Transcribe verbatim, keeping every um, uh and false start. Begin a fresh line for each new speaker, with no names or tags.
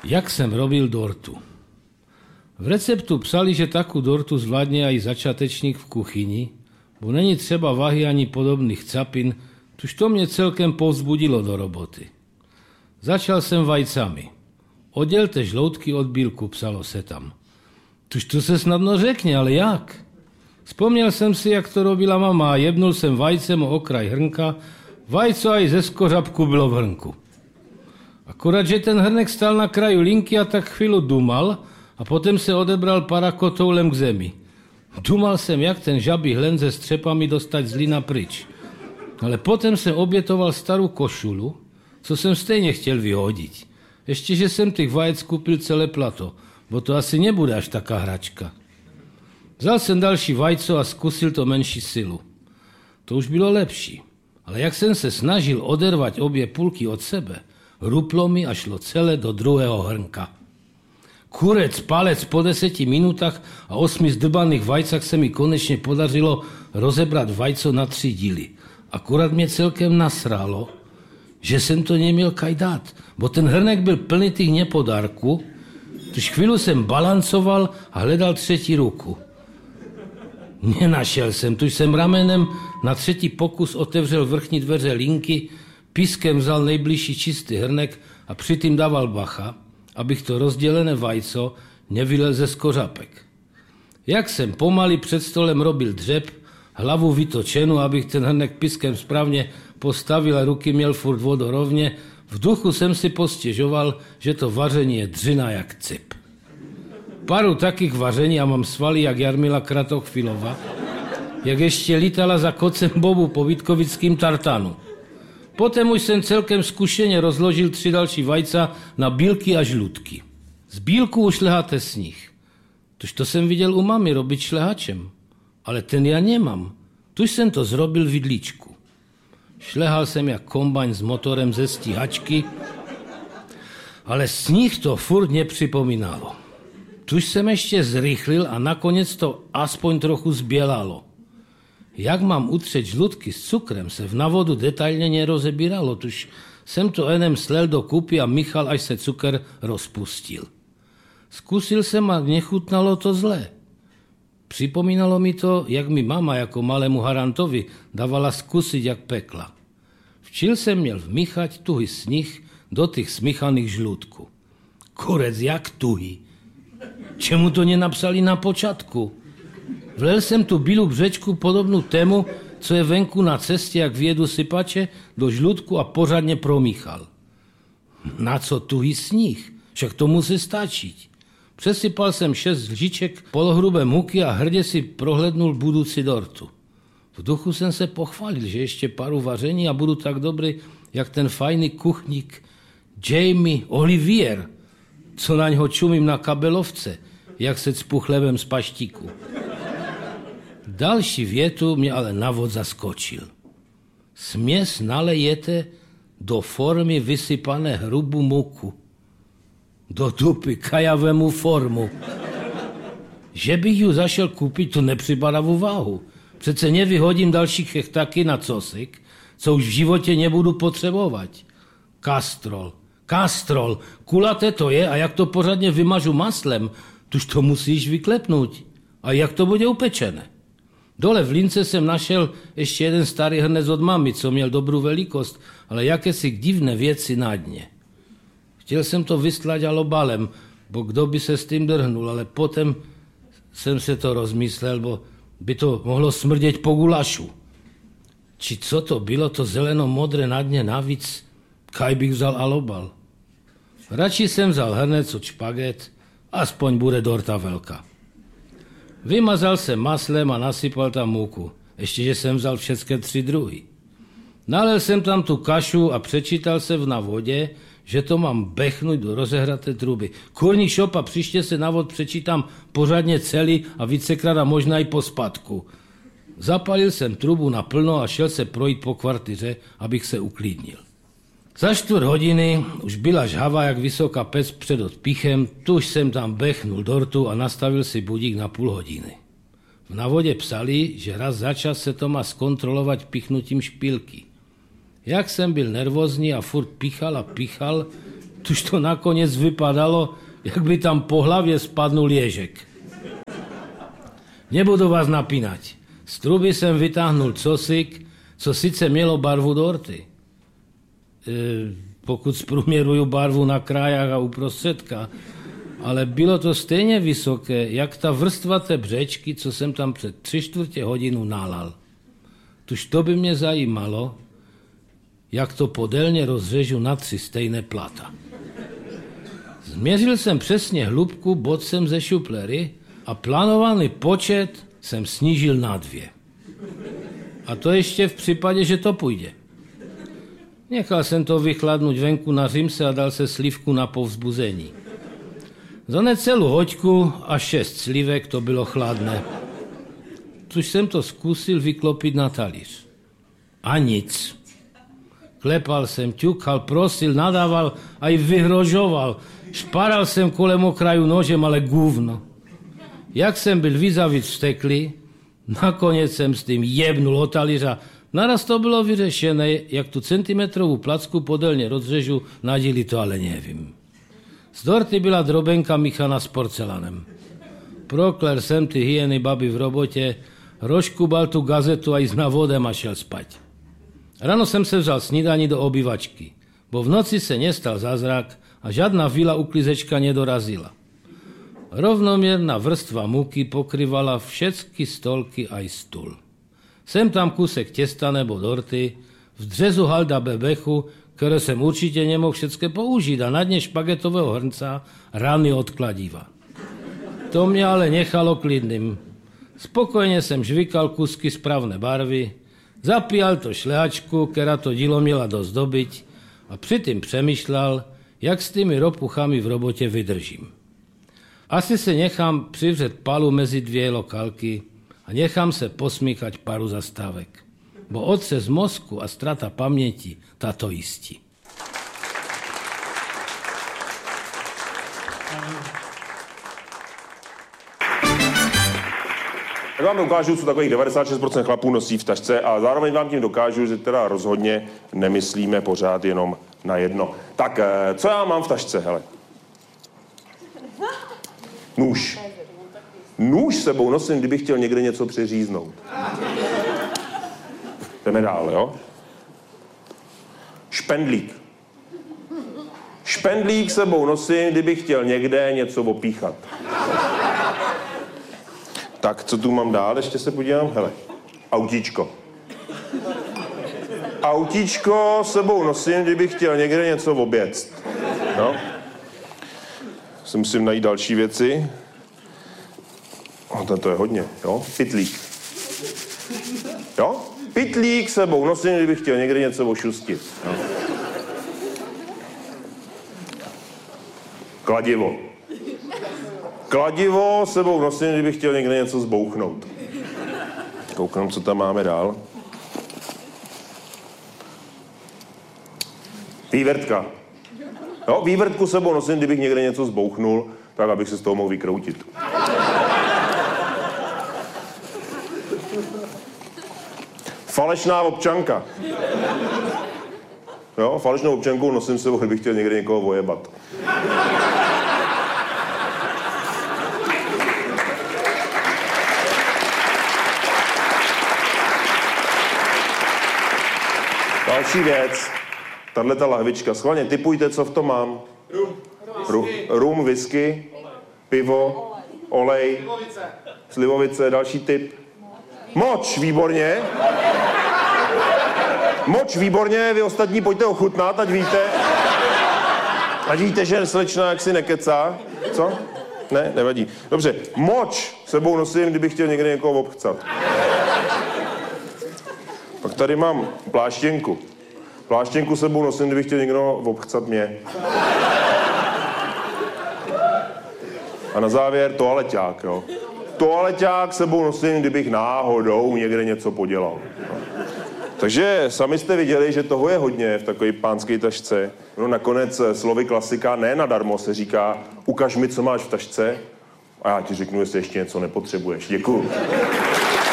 Jak jsem robil dortu. V receptu psali, že takú dortu zvládne aj začatečník v kuchyni, bo není třeba váhy ani podobných capin, tuž to mě celkem povzbudilo do roboty. Začal jsem vajcami. Oddělte žloutky od bílku, psalo se tam. Tuž to se snadno řekne, ale jak? Vzpomněl jsem si, jak to robila mama a jebnul jsem vajcem o okraj hrnka, vajco aj ze skořapku bylo v hrnku. Akorát, že ten hrnek stál na kraju linky a tak chvíli dumal a potom se odebral parakotoulem k zemi. Dumal jsem, jak ten žabý hlen se střepami dostať z lína pryč. Ale potom jsem obětoval starou košulu, co jsem stejně chtěl vyhodit. Ještě, že jsem těch vajec kupil celé plato, bo to asi nebude až taká hračka. Vzal jsem další vajco a zkusil to menší silu. To už bylo lepší, ale jak jsem se snažil odervat obě půlky od sebe, ruplo mi a šlo celé do druhého hrnka. Kurec, palec po deseti minutách a osmi zdrbaných vajcach se mi konečně podařilo rozebrat vajco na tři díly. Akorát mě celkem nasralo, že jsem to neměl kaj dát, bo ten hrnek byl plný těch nepodárků, tuž chvíli jsem balancoval a hledal třetí ruku. Nenašel jsem, tuž jsem ramenem na třetí pokus otevřel vrchní dveře linky, pískem vzal nejbližší čistý hrnek a přitým dával bacha, abych to rozdělené vajco nevylel ze skořapek. Jak jsem pomaly před stolem robil dřep, hlavu vytočenou, abych ten hrnek pískem správně postavil a ruky měl furt vodorovně, v duchu jsem si postěžoval, že to vaření je dřina jak cip. Paru takých vaření a mám svaly jak Jarmila Kratochvilova, jak ještě lítala za kocem bobu po vítkovickým tartanu. Potom už jsem celkem zkušeně rozložil tři další vajca na bílky a žlutky. Z bílku už šleháte sníh. Tož to jsem viděl u mamy robiť šlehačem. Ale ten já nemám. Tuž jsem to zrobil vidličku. Šlehal jsem jak kombajn s motorem ze stíhačky, ale sníh to furt nepřipomínalo. Tuž jsem ještě zrychlil a nakonec to aspoň trochu zbělalo. Jak mám utřeť žlutky s cukrem, se v navodu detailně nerozebíralo, tuž jsem to enem slel do kupy a Michal, až se cukr rozpustil. Zkusil jsem a nechutnalo to zle. Připomínalo mi to, jak mi mama jako malému Harantovi dávala zkusit, jak pekla. Včil jsem měl vmíchať tuhý sníh do těch smíchaných žlutků. Kurec, jak tuhý. Čemu to nenapsali na počátku? Vlel jsem tu bílou břečku podobnou tému, co je venku na cestě, jak vjedu sypače, do žlutku a pořádně promíchal. Na co tuhý sníh? Však to musí stačiť. Přesypal jsem šest lžiček polohrubé muky a hrdě si prohlédnul budoucí dortu. V duchu jsem se pochválil, že ještě paru vaření a budu tak dobrý, jak ten fajný kuchník Jamie Olivier, co na něho čumím na kabelovce, jak se cpu chlebem z paštíku. Další větu mě ale na vod zaskočil. Směs nalejete do formy vysypané hrubou muku. Do dupy kajavému formu. Že bych ju zašel koupit, to nepřipadá v úvahu. Přece nevyhodím další chechtaky na cosik, co už v životě nebudu potřebovat. Kastrol, kastrol, kulaté to je a jak to pořádně vymažu maslem, tuž to musíš vyklepnout. A jak to bude upečené? Dole v lince jsem našel ještě jeden starý hrnec od mamy, co měl dobrou velikost, ale jakési divné věci na dně. Chtěl jsem to vystlať alobalem, bo kdo by se s tím drhnul, ale potom jsem se to rozmyslel, bo by to mohlo smrdět po gulašu. Či co to bylo, to zeleno-modré na dně navíc, kaj bych vzal alobal. Radši jsem vzal hrnec od špaget, aspoň bude dorta velká. Vymazal jsem maslem a nasypal tam múku. Ještě, že jsem vzal všechny tři druhy. Nalel jsem tam tu kašu a přečítal se v navodě, že to mám bechnout do rozehraté truby. Kurní šopa, příště se navod přečítám pořádně celý a vícekrát a možná i po spadku. Zapalil jsem trubu naplno a šel se projít po kvartiře, abych se uklidnil. Za čtvrt hodiny už byla žhava jak vysoká pec před odpichem, tuž jsem tam bechnul dortu a nastavil si budík na půl hodiny. V navodě psali, že raz za čas se to má zkontrolovat pichnutím špilky. Jak jsem byl nervózní a furt pichal a pichal, tuž to nakonec vypadalo, jak by tam po hlavě spadnul ježek. Nebudu vás napínať. Z truby jsem vytáhnul cosik, co sice mělo barvu dorty. E, pokud zprůměruju barvu na krajách a uprostředka, ale bylo to stejně vysoké, jak ta vrstva té břečky, co jsem tam před tři čtvrtě hodinu nalal. Tuž to by mě zajímalo, jak to podélně rozřežu na tři stejné plata. Změřil jsem přesně hlubku bodcem ze šuplery a plánovaný počet jsem snížil na dvě. A to ještě v případě, že to půjde. Nechal jsem to vychladnout venku na římse a dal se slivku na povzbuzení. Za necelou hoďku a šest slivek to bylo chladné. Což jsem to zkusil vyklopit na talíř. A nic. Klepal jsem, ťukal, prosil, nadával a i vyhrožoval. Šparal jsem kolem okraju nožem, ale gůvno. Jak jsem byl vizavíc vzteklý, nakonec jsem s tím jebnul o talíř a naraz to bylo vyřešené, jak tu centimetrovou placku podélně rozřežu na díly, to ale nevím. Z dorty byla drobenka míchaná s porcelanem. Prokler jsem ty hyeny baby v robotě, rozkubal tu gazetu a jít na vodem a šel spať. Ráno jsem se vzal snídaní do obývačky, bo v noci se nestal zázrak a žádná vila uklizečka nedorazila. Rovnomierná vrstva múky pokryvala všetky stolky a i stůl. Sem tam kusek těsta nebo dorty, v dřezu halda bebechu, které jsem určitě nemohl všetké použít a na dně špagetového hrnca rany od kladiva. To mě ale nechalo klidným. Spokojně jsem žvikal kusky správné barvy, zapíjal to šlehačku, která to dílo měla dozdobiť a přitom přemýšlel, jak s tými ropuchami v robotě vydržím. Asi se nechám přivřet palu mezi dvě lokálky a nechám se posmíkať paru zastávek. Bo otřes mozku a strata paměti tato jistí.
Tak vám dokážu, co takových devadesát šest procent chlapů nosí v tašce a zároveň vám tím dokážu, že teda rozhodně nemyslíme pořád jenom na jedno. Tak, co já mám v tašce, hele? Nůž. Nůž sebou nosím, kdybych chtěl někde něco přeříznout. Jdeme dál, jo? Špendlík. Špendlík sebou nosím, kdybych chtěl někde něco opíchat. Tak, co tu mám dál? Ještě se podívám. Hele, autíčko. Autíčko sebou nosím, kdybych chtěl někde něco oběct. No. Si musím najít další věci. No, to je hodně, jo? Pytlík. Jo? Pytlík sebou nosím, kdybych chtěl někde něco ošustit. Jo? Kladivo. Kladivo sebou nosím, kdybych chtěl někde něco zbouchnout. Koukám, co tam máme dál. Vývrtka. Jo, vývrtku sebou nosím, kdybych někde něco zbouchnul, tak abych se z toho mohl vykroutit. Falešná občanka. Jo, falešnou občanku nosím sebou, kdybych chtěl někde někoho vojebat. Další věc. Tahleta lahvička. Schválně tipujte, co v tom mám.
Rum.
Rum, rum whisky, pivo, olej,
Slivovice.
slivovice, další tip. Moč, výborně. Moč, výborně, vy ostatní pojďte ochutnat, ať víte. Ať víte, že slečna jaksi nekecá. Co? Ne, nevadí. Dobře, moč sebou nosím, kdybych chtěl někde někoho obchcat. Pak tady mám pláštěnku. Pláštěnku sebou nosím, kdybych chtěl někdo obchcat mě. A na závěr toaleťák, jo. Toaleťák sebou nosím, kdybych náhodou někde něco podělal. No. Takže sami jste viděli, že toho je hodně v takové pánské tašce. No nakonec slovy klasika ne nadarmo se říká ukaž mi, co máš v tašce a já ti řeknu, jestli ještě něco nepotřebuješ. Děkuju.